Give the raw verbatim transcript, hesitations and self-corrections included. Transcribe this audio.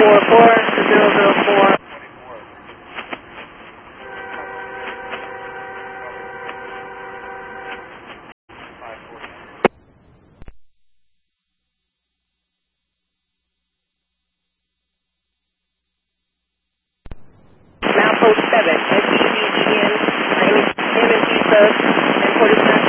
four four zero zero four. Post seven, S E V G N, name and pizza, and forty-seven.